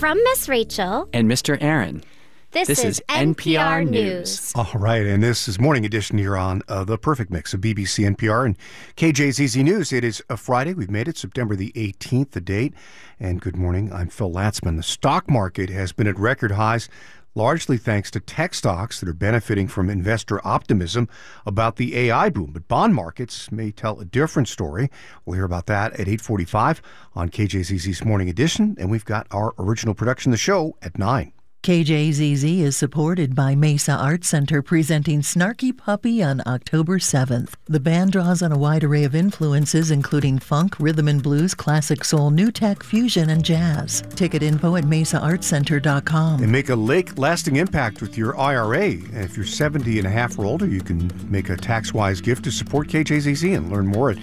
From Miss Rachel and Mr. Aaron. This is NPR News. All right, and this is Morning Edition here on The Perfect Mix of BBC, NPR, and KJZZ News. It is a Friday. We've made it September the 18th, the date. And good morning. I'm Phil Latzman. The stock market has been at record highs, largely thanks to tech stocks that are benefiting from investor optimism about the AI boom. But bond markets may tell a different story. We'll hear about that at 8:45 on KJZZ's Morning Edition. And we've got our original production of the show at 9. KJZZ is supported by Mesa Art Center, presenting Snarky Puppy on October 7th. The band draws on a wide array of influences, including funk, rhythm and blues, classic soul, new tech, fusion, and jazz. Ticket info at mesaartcenter.com. And make a lasting impact with your IRA. And if you're 70 and a half or older, you can make a tax-wise gift to support KJZZ and learn more at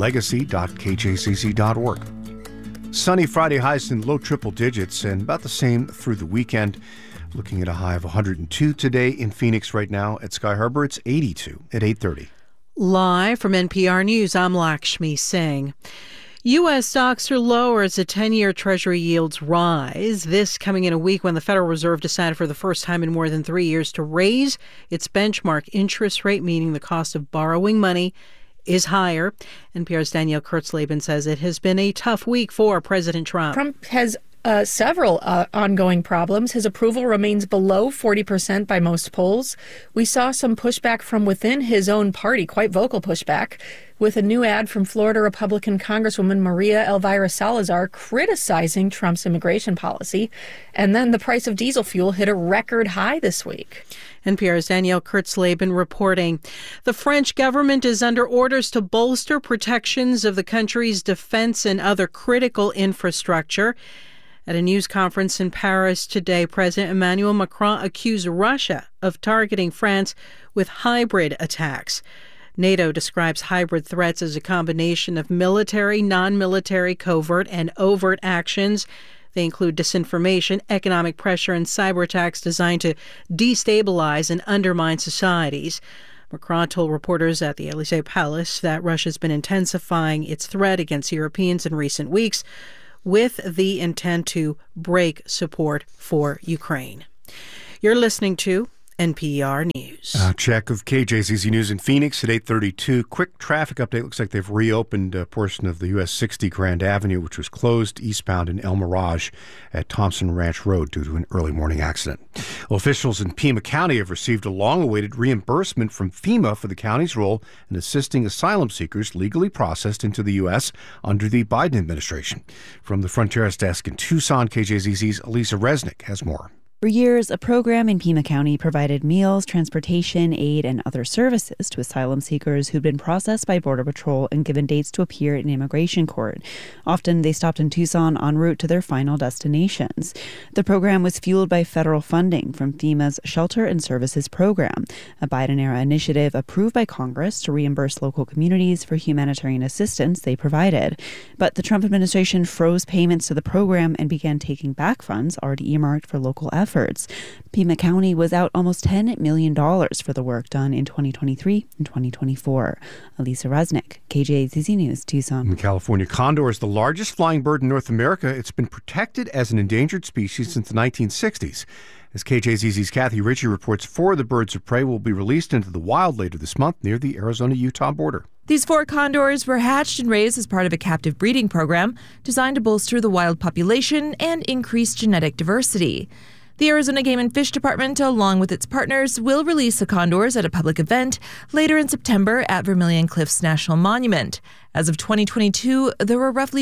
legacy.kjzz.org. Sunny Friday, highs in low triple digits and about the same through the weekend. Looking at a high of 102 today in Phoenix right now. At Sky Harbor, it's 82 at 8:30. Live from NPR News, I'm Lakshmi Singh. U.S. stocks are lower as the 10-year Treasury yields rise. This coming in a week when the Federal Reserve decided for the first time in more than 3 years to raise its benchmark interest rate, meaning the cost of borrowing money is higher. NPR's Danielle Kurtzleben says it has been a tough week for President Trump. Trump has several ongoing problems. His approval remains below 40% by most polls. We saw some pushback from within his own party, quite vocal pushback, with a new ad from Florida Republican Congresswoman Maria Elvira Salazar criticizing Trump's immigration policy. And then the price of diesel fuel hit a record high this week. NPR's Danielle Kurtzleben reporting. The French government is under orders to bolster protections of the country's defense and other critical infrastructure. At a news conference in Paris today, President Emmanuel Macron accused Russia of targeting France with hybrid attacks. NATO describes hybrid threats as a combination of military, non-military, covert, and overt actions. They include disinformation, economic pressure, and cyber attacks designed to destabilize and undermine societies. Macron told reporters at the Élysée Palace that Russia's been intensifying its threat against Europeans in recent weeks with the intent to break support for Ukraine. You're listening to NPR News. Check of KJZZ News in Phoenix at 8:32. Quick traffic update. Looks like they've reopened a portion of the US 60 Grand Avenue, which was closed eastbound in El Mirage at Thompson Ranch Road due to an early morning accident. Well, officials in Pima County have received a long-awaited reimbursement from FEMA for the county's role in assisting asylum seekers legally processed into the U.S. under the Biden administration. From the Frontiers Desk in Tucson, KJZZ's Elisa Resnick has more. For years, a program in Pima County provided meals, transportation, aid, and other services to asylum seekers who'd been processed by Border Patrol and given dates to appear in immigration court. Often, they stopped in Tucson en route to their final destinations. The program was fueled by federal funding from FEMA's Shelter and Services Program, a Biden-era initiative approved by Congress to reimburse local communities for humanitarian assistance they provided. But the Trump administration froze payments to the program and began taking back funds already earmarked for local efforts. Pima County was out almost $10 million for the work done in 2023 and 2024. Elisa Resnick, KJZZ News, Tucson. In California, condor is the largest flying bird in North America. It's been protected as an endangered species since the 1960s. As KJZZ's Kathy Ritchie reports, 4 of the birds of prey will be released into the wild later this month near the Arizona-Utah border. These 4 condors were hatched and raised as part of a captive breeding program designed to bolster the wild population and increase genetic diversity. The Arizona Game and Fish Department, along with its partners, will release the condors at a public event later in September at Vermilion Cliffs National Monument. As of 2022, there were roughly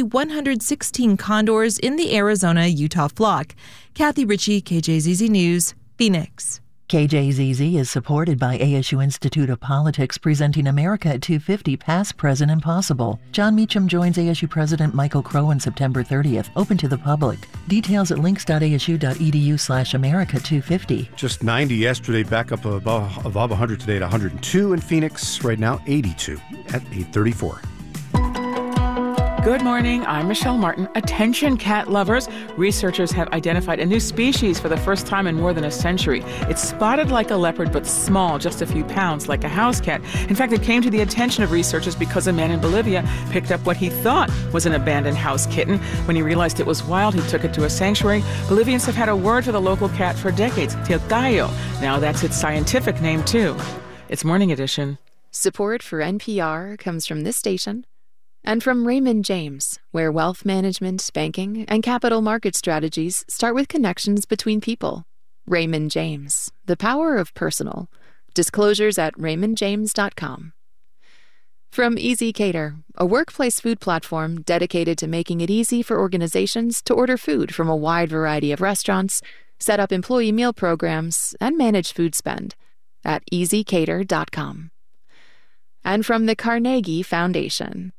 116 condors in the Arizona-Utah flock. Kathy Ritchie, KJZZ News, Phoenix. KJZZ is supported by ASU Institute of Politics, presenting America at 250, Past, Present, and Possible. John Meacham joins ASU President Michael Crow on September 30th, open to the public. Details at links.asu.edu/America250. Just 90 yesterday, back up above 100 today at 102 in Phoenix. Right now, 82 at 8:34. Good morning, I'm Michelle Martin. Attention cat lovers. Researchers have identified a new species for the first time in more than a century. It's spotted like a leopard, but small, just a few pounds, like a house cat. In fact, it came to the attention of researchers because a man in Bolivia picked up what he thought was an abandoned house kitten. When he realized it was wild, he took it to a sanctuary. Bolivians have had a word for the local cat for decades, Tilcayo. Now that's its scientific name, too. It's Morning Edition. Support for NPR comes from this station and from Raymond James, where wealth management, banking, and capital market strategies start with connections between people. Raymond James, the power of personal. Disclosures at raymondjames.com. From Easy Cater, a workplace food platform dedicated to making it easy for organizations to order food from a wide variety of restaurants, set up employee meal programs, and manage food spend at easycater.com. And from the Carnegie Foundation.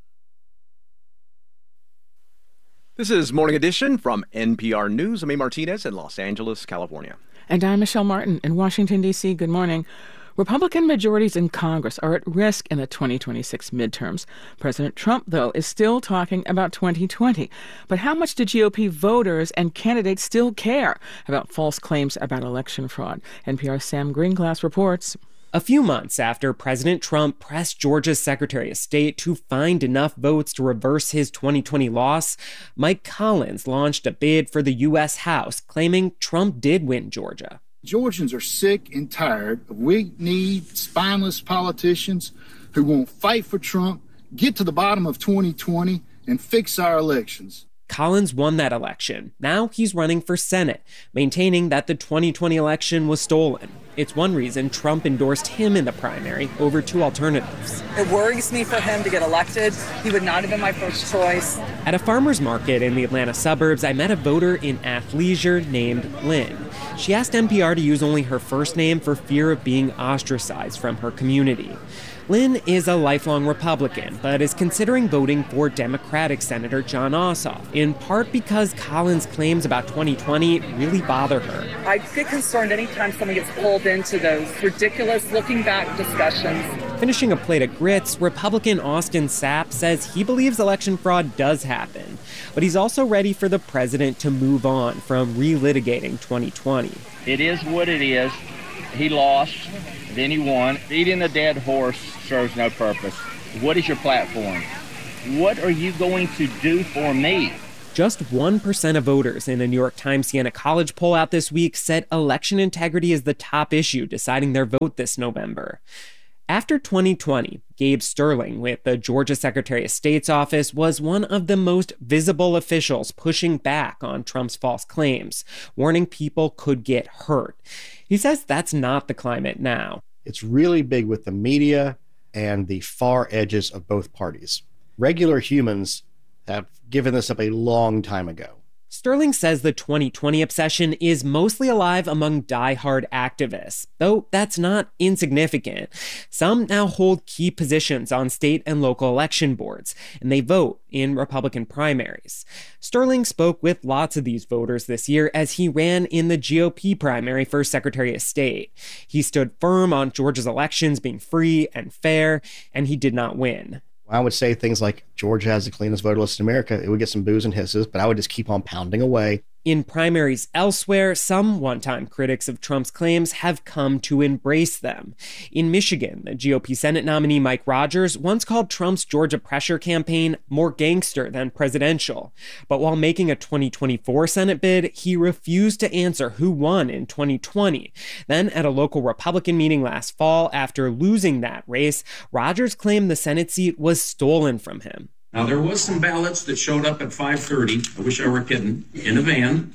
This is Morning Edition from NPR News. I'm A. Martinez in Los Angeles, California. And I'm Michelle Martin in Washington, D.C. Good morning. Republican majorities in Congress are at risk in the 2026 midterms. President Trump, though, is still talking about 2020. But how much do GOP voters and candidates still care about false claims about election fraud? NPR's Sam Greenglass reports. A few months after President Trump pressed Georgia's Secretary of State to find enough votes to reverse his 2020 loss, Mike Collins launched a bid for the U.S. House, claiming Trump did win Georgia. Georgians are sick and tired of weak-kneed, spineless politicians who won't fight for Trump, get to the bottom of 2020, and fix our elections. Collins won that election. Now he's running for Senate, maintaining that the 2020 election was stolen. It's one reason Trump endorsed him in the primary over two alternatives. It worries me for him to get elected. He would not have been my first choice. At a farmer's market in the Atlanta suburbs, I met a voter in athleisure named Lynn. She asked NPR to use only her first name for fear of being ostracized from her community. Lynn is a lifelong Republican, but is considering voting for Democratic Senator Jon Ossoff, in part because Collins' claims about 2020 really bother her. I get concerned anytime someone gets pulled into those ridiculous looking-back discussions. Finishing a plate of grits, Republican Austin Sapp says he believes election fraud does happen, but he's also ready for the president to move on from relitigating 2020. It is what it is. He lost, then he won. Beating a dead horse serves no purpose. What is your platform? What are you going to do for me? Just 1% of voters in a New York Times Siena College poll out this week said election integrity is the top issue deciding their vote this November. After 2020, Gabe Sterling with the Georgia Secretary of State's office was one of the most visible officials pushing back on Trump's false claims, warning people could get hurt. He says that's not the climate now. It's really big with the media and the far edges of both parties. Regular humans have given this up a long time ago. Sterling says the 2020 obsession is mostly alive among die-hard activists, though that's not insignificant. Some now hold key positions on state and local election boards, and they vote in Republican primaries. Sterling spoke with lots of these voters this year as he ran in the GOP primary for Secretary of State. He stood firm on Georgia's elections being free and fair, and he did not win. I would say things like Georgia has the cleanest voter list in America. It would get some boos and hisses, but I would just keep on pounding away. In primaries elsewhere, some one-time critics of Trump's claims have come to embrace them. In Michigan, the GOP Senate nominee Mike Rogers once called Trump's Georgia pressure campaign more gangster than presidential. But while making a 2024 Senate bid, he refused to answer who won in 2020. Then, at a local Republican meeting last fall, after losing that race, Rogers claimed the Senate seat was stolen from him. Now, there was some ballots that showed up at 5:30, I wish I were kidding, in a van,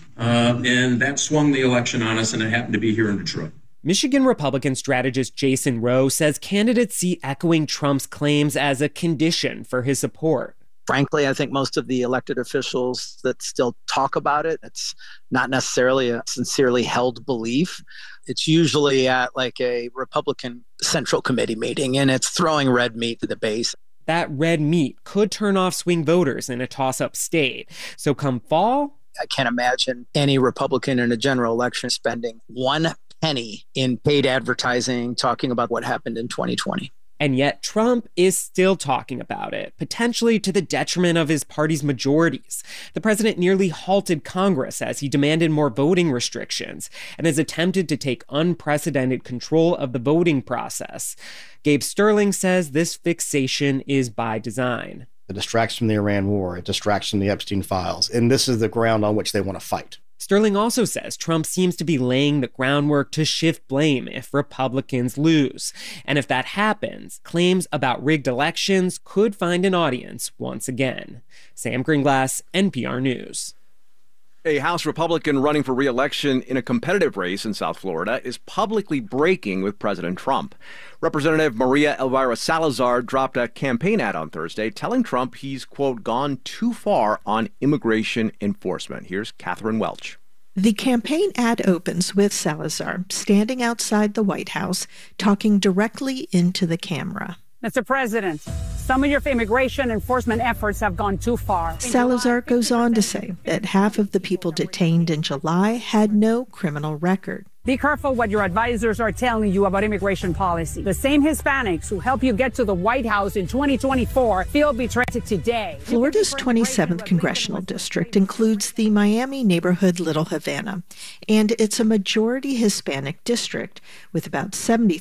and that swung the election on us, and it happened to be here in Detroit. Michigan Republican strategist Jason Rowe says candidates see echoing Trump's claims as a condition for his support. Frankly, I think most of the elected officials that still talk about it, it's not necessarily a sincerely held belief. It's usually at like a Republican Central Committee meeting, and it's throwing red meat to the base. That red meat could turn off swing voters in a toss-up state. So come fall, I can't imagine any Republican in a general election spending one penny in paid advertising talking about what happened in 2020. And yet Trump is still talking about it, potentially to the detriment of his party's majorities. The president nearly halted Congress as he demanded more voting restrictions and has attempted to take unprecedented control of the voting process. Gabe Sterling says this fixation is by design. It distracts from the Iran war. It distracts from the Epstein files. And this is the ground on which they want to fight. Sterling also says Trump seems to be laying the groundwork to shift blame if Republicans lose. And if that happens, claims about rigged elections could find an audience once again. Sam Greenglass, NPR News. A House Republican running for re-election in a competitive race in South Florida is publicly breaking with President Trump. Representative Maria Elvira Salazar dropped a campaign ad on Thursday telling Trump he's, quote, gone too far on immigration enforcement. Here's Catherine Welch. The campaign ad opens with Salazar standing outside the White House, talking directly into the camera. Mr. President, some of your immigration enforcement efforts have gone too far. Salazar goes on to say that half of the people detained in July had no criminal record. Be careful what your advisors are telling you about immigration policy. The same Hispanics who helped you get to the White House in 2024 feel betrayed today. Florida's 27th congressional district includes the Miami neighborhood Little Havana, and it's a majority Hispanic district, with about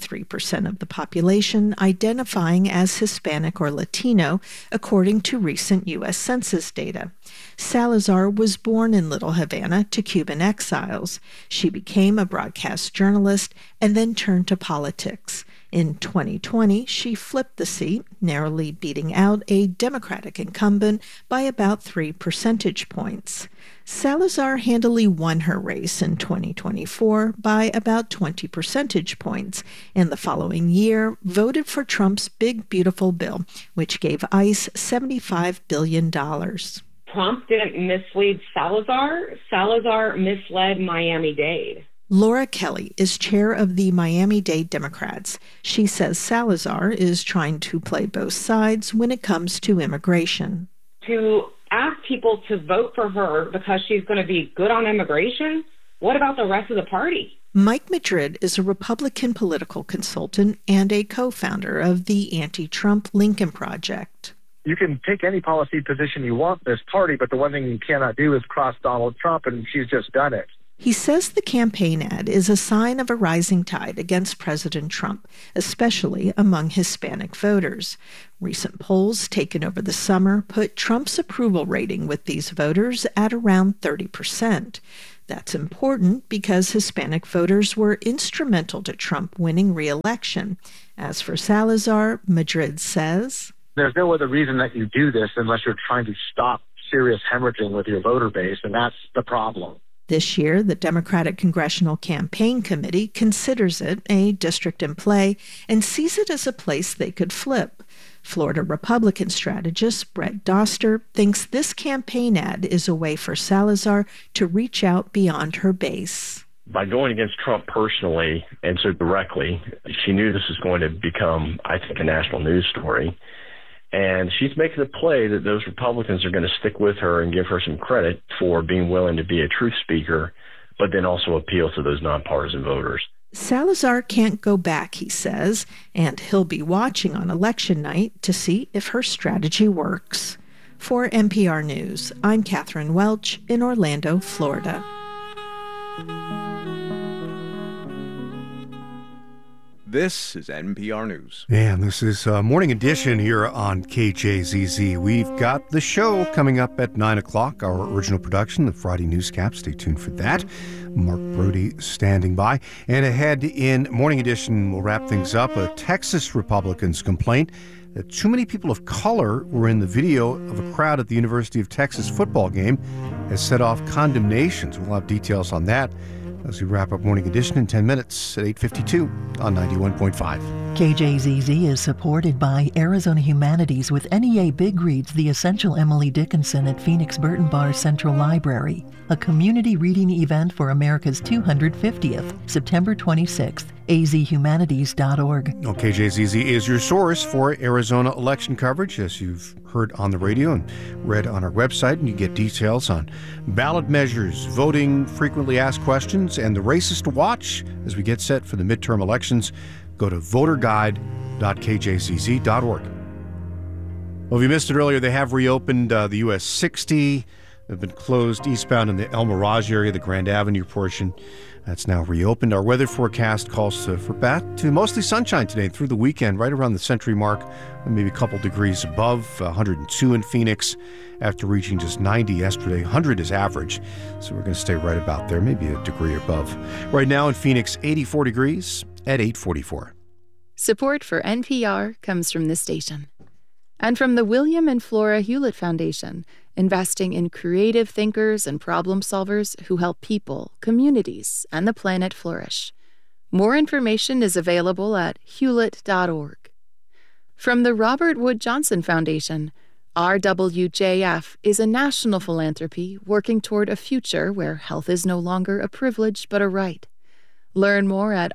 73% of the population identifying as Hispanic or Latino, according to recent U.S. Census data. Salazar was born in Little Havana to Cuban exiles. She became a broadcast journalist and then turned to politics. In 2020, she flipped the seat, narrowly beating out a Democratic incumbent by about 3 percentage points. Salazar handily won her race in 2024 by about 20 percentage points, and the following year voted for Trump's Big Beautiful Bill, which gave ICE $75 billion. Trump didn't mislead Salazar. Salazar misled Miami-Dade. Laura Kelly is chair of the Miami-Dade Democrats. She says Salazar is trying to play both sides when it comes to immigration. To ask people to vote for her because she's going to be good on immigration, what about the rest of the party? Mike Madrid is a Republican political consultant and a co-founder of the anti-Trump Lincoln Project. You can take any policy position you want in this party, but the one thing you cannot do is cross Donald Trump, and she's just done it. He says the campaign ad is a sign of a rising tide against President Trump, especially among Hispanic voters. Recent polls taken over the summer put Trump's approval rating with these voters at around 30%. That's important because Hispanic voters were instrumental to Trump winning re-election. As for Salazar, Madrid says, there's no other reason that you do this unless you're trying to stop serious hemorrhaging with your voter base, and that's the problem. This year, the Democratic Congressional Campaign Committee considers it a district in play and sees it as a place they could flip. Florida Republican strategist Brett Doster thinks this campaign ad is a way for Salazar to reach out beyond her base. By going against Trump personally and so directly, she knew this was going to become, I think, a national news story. And she's making a play that those Republicans are going to stick with her and give her some credit for being willing to be a truth speaker, but then also appeal to those nonpartisan voters. Salazar can't go back, he says, and he'll be watching on election night to see if her strategy works. For NPR News, I'm Catherine Welch in Orlando, Florida. This is NPR News. And this is Morning Edition here on KJZZ. We've got the show coming up at 9 o'clock, our original production, the Friday Newscap. Stay tuned for that. Mark Brody standing by. And ahead in Morning Edition, we'll wrap things up. A Texas Republican's complaint that too many people of color were in the video of a crowd at the University of Texas football game has set off condemnations. We'll have details on that as we wrap up Morning Edition in 10 minutes at 8:52 on 91.5. KJZZ is supported by Arizona Humanities with NEA Big Reads The Essential Emily Dickinson at Phoenix Burton Bar Central Library, a community reading event for America's 250th, September 26th. azhumanities.org. Well, KJZZ is your source for Arizona election coverage, as you've heard on the radio and read on our website, and you get details on ballot measures, voting, frequently asked questions, and the races to watch as we get set for the midterm elections. Go to voterguide.kjzz.org. Well, if you missed it earlier, they have reopened the US 60. They've been closed eastbound in the El Mirage area, the Grand Avenue portion. That's now reopened. Our weather forecast calls for back to mostly sunshine today and through the weekend, right around the century mark, maybe a couple degrees above, 102 in Phoenix after reaching just 90 yesterday. 100 is average, so we're going to stay right about there, maybe a degree above. Right now in Phoenix, 84 degrees at 8:44. Support for NPR comes from this station. And from the William and Flora Hewlett Foundation, investing in creative thinkers and problem solvers who help people, communities, and the planet flourish. More information is available at hewlett.org. From the Robert Wood Johnson Foundation, RWJF is a national philanthropy working toward a future where health is no longer a privilege but a right. Learn more at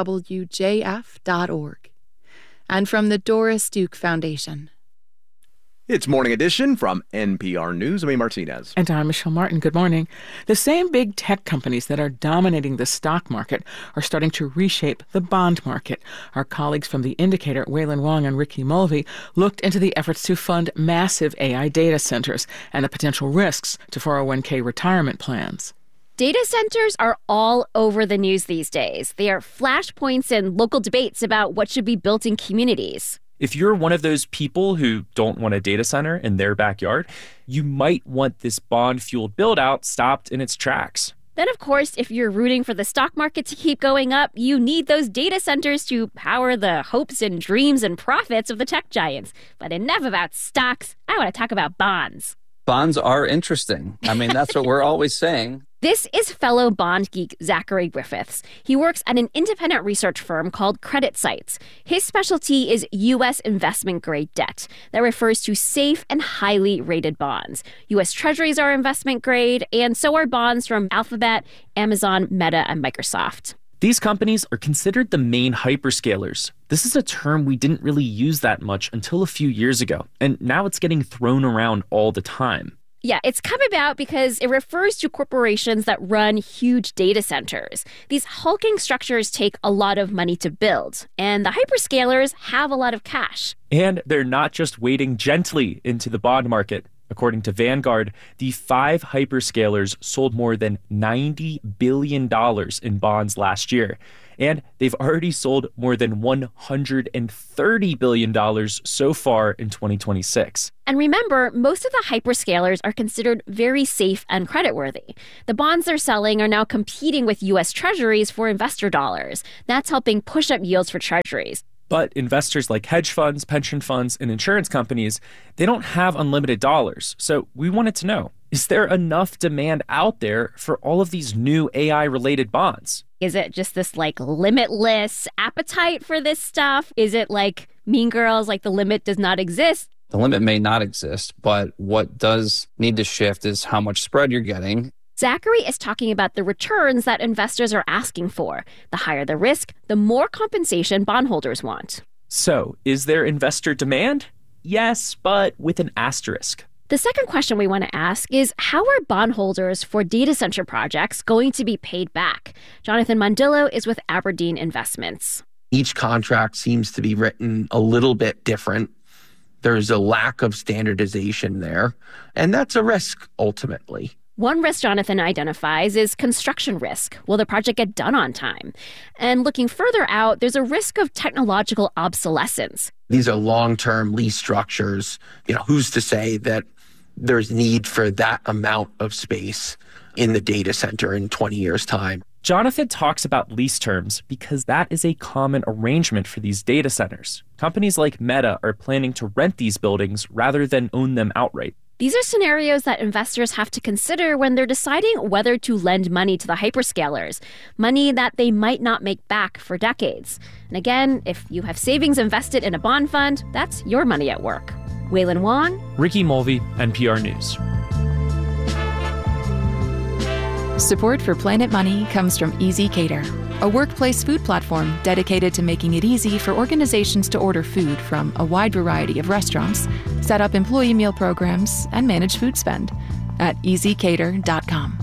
rwjf.org. And from the Doris Duke Foundation. It's Morning Edition from NPR News. I'm Martinez. And I'm Michelle Martin. Good morning. The same big tech companies that are dominating the stock market are starting to reshape the bond market. Our colleagues from The Indicator, Waylon Wong and Ricky Mulvey, looked into the efforts to fund massive AI data centers and the potential risks to 401k retirement plans. Data centers are all over the news these days. They are flashpoints in local debates about what should be built in communities. If you're one of those people who don't want a data center in their backyard, you might want this bond-fueled build-out stopped in its tracks. Then, of course, if you're rooting for the stock market to keep going up, you need those data centers to power the hopes and dreams and profits of the tech giants. But enough about stocks. I want to talk about bonds. Bonds are interesting. I mean, that's what we're always saying. This is fellow bond geek Zachary Griffiths. He works at an independent research firm called CreditSights. His specialty is U.S. investment-grade debt. That refers to safe and highly rated bonds. U.S. Treasuries are investment-grade, and so are bonds from Alphabet, Amazon, Meta, and Microsoft. These companies are considered the main hyperscalers. This is a term we didn't really use that much until a few years ago, and now it's getting thrown around all the time. Yeah, it's come about because it refers to corporations that run huge data centers. These hulking structures take a lot of money to build, and the hyperscalers have a lot of cash. And they're not just wading gently into the bond market. According to Vanguard, the 5 hyperscalers sold more than $90 billion in bonds last year. And they've already sold more than $130 billion so far in 2026. And remember, most of the hyperscalers are considered very safe and creditworthy. The bonds they're selling are now competing with U.S. Treasuries for investor dollars. That's helping push up yields for Treasuries. But investors like hedge funds, pension funds, and insurance companies, they don't have unlimited dollars. So we wanted to know, is there enough demand out there for all of these new AI-related bonds? Is it just this, limitless appetite for this stuff? Is it like Mean Girls, the limit does not exist? The limit may not exist, but what does need to shift is how much spread you're getting. Zachary is talking about the returns that investors are asking for. The higher the risk, the more compensation bondholders want. So, is there investor demand? Yes, but with an asterisk. The second question we want to ask is, how are bondholders for data center projects going to be paid back? Jonathan Mondillo is with Aberdeen Investments. Each contract seems to be written a little bit different. There's a lack of standardization there, and that's a risk ultimately. One risk Jonathan identifies is construction risk. Will the project get done on time? And looking further out, there's a risk of technological obsolescence. These are long-term lease structures. Who's to say that there's need for that amount of space in the data center in 20 years' time? Jonathan talks about lease terms because that is a common arrangement for these data centers. Companies like Meta are planning to rent these buildings rather than own them outright. These are scenarios that investors have to consider when they're deciding whether to lend money to the hyperscalers, money that they might not make back for decades. And again, if you have savings invested in a bond fund, that's your money at work. Waylon Wong, Ricky Mulvey, NPR News. Support for Planet Money comes from Easy Cater, a workplace food platform dedicated to making it easy for organizations to order food from a wide variety of restaurants, set up employee meal programs, and manage food spend at easycater.com.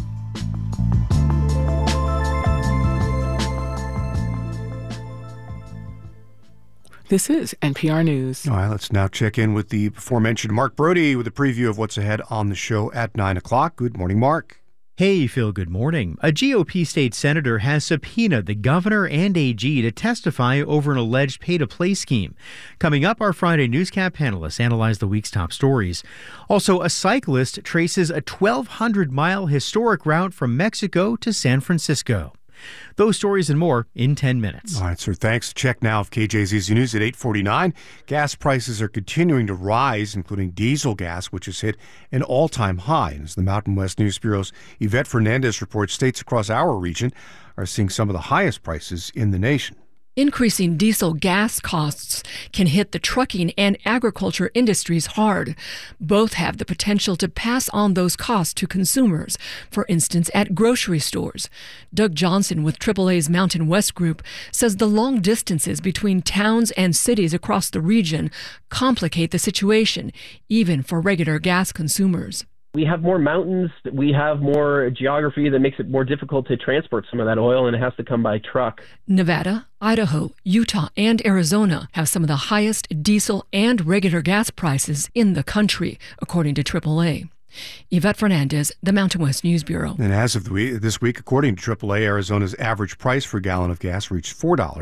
This is NPR News. All right, let's now check in with the aforementioned Mark Brody with a preview of what's ahead on the show at 9 o'clock. Good morning, Mark. Hey, Phil, good morning. A GOP state senator has subpoenaed the governor and AG to testify over an alleged pay-to-play scheme. Coming up, our Friday Newscap panelists analyze the week's top stories. Also, a cyclist traces a 1,200-mile historic route from Mexico to San Francisco. Those stories and more in 10 minutes. All right, sir. Thanks. Check now of KJZZ News at 8:49. Gas prices are continuing to rise, including diesel gas, which has hit an all-time high. And as the Mountain West News Bureau's Yvette Fernandez reports, states across our region are seeing some of the highest prices in the nation. Increasing diesel gas costs can hit the trucking and agriculture industries hard. Both have the potential to pass on those costs to consumers, for instance, at grocery stores. Doug Johnson with AAA's Mountain West Group says the long distances between towns and cities across the region complicate the situation, even for regular gas consumers. We have more mountains, we have more geography that makes it more difficult to transport some of that oil, and it has to come by truck. Nevada, Idaho, Utah, and Arizona have some of the highest diesel and regular gas prices in the country, according to AAA. Yvette Fernandez, the Mountain West News Bureau. And as of this week, according to AAA, Arizona's average price for a gallon of gas reached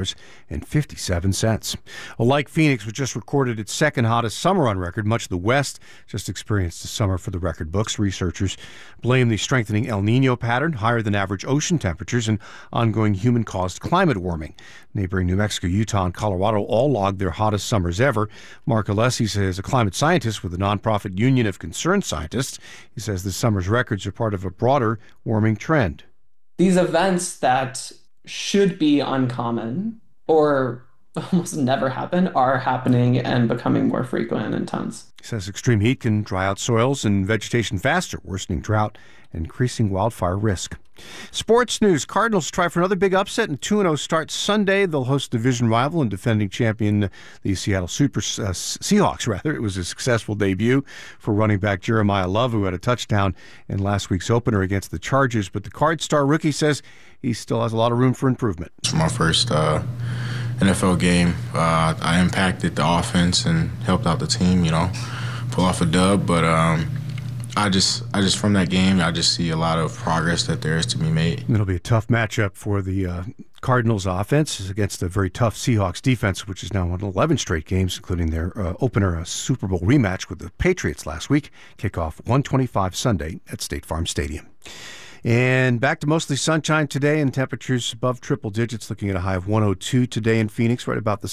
$4.57. Well, like Phoenix, which just recorded its second hottest summer on record, much of the West just experienced a summer for the record books. Researchers blame the strengthening El Nino pattern, higher than average ocean temperatures, and ongoing human-caused climate warming. Neighboring New Mexico, Utah, and Colorado all logged their hottest summers ever. Mark Alessi is a climate scientist with the nonprofit Union of Concerned Scientists. He says this summer's records are part of a broader warming trend. These events that should be uncommon or almost never happen are happening and becoming more frequent and intense. He says extreme heat can dry out soils and vegetation faster, worsening drought and increasing wildfire risk. Sports news. Cardinals try for another big upset and 2-0 start Sunday. They'll host division rival and defending champion, the Seattle Seahawks. It was a successful debut for running back Jeremiah Love, who had a touchdown in last week's opener against the Chargers. But the Card star rookie says he still has a lot of room for improvement. It's my first NFL game. I impacted the offense and helped out the team, pull off a dub. But I just from that game, I just see a lot of progress that there is to be made. It'll be a tough matchup for the Cardinals offense against a very tough Seahawks defense, which is now won 11 straight games, including their opener, Super Bowl rematch with the Patriots last week. Kickoff 1:25 Sunday at State Farm Stadium. And back to mostly sunshine today and temperatures above triple digits, looking at a high of 102 today in Phoenix, right about the